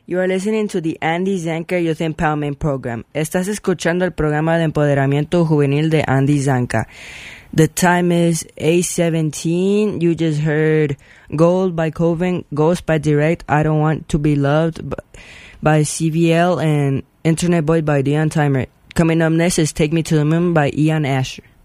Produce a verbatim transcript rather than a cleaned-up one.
You are listening to the Andy Zanka Youth Empowerment Program. Estás escuchando el programa de empoderamiento juvenil de Andy Zanka. The time is eight seventeen. You just heard Gold by Coven, Ghost by Direct, I Don't Want to Be Loved by C V L, and Internet Boy by Dion Timer. Coming up next is Take Me to the Moon by Ian Asher.